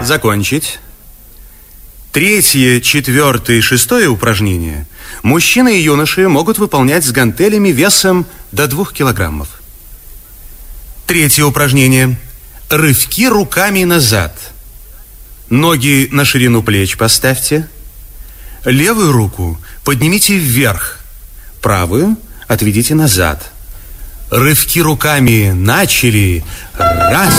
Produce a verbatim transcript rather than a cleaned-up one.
Закончить. Третье, четвертое и шестое упражнения мужчины и юноши могут выполнять с гантелями весом до двух килограммов. Третье упражнение. Рывки руками назад. Ноги на ширину плеч поставьте. Левую руку поднимите вверх. Правую отведите назад. Рывки руками начали. Раз.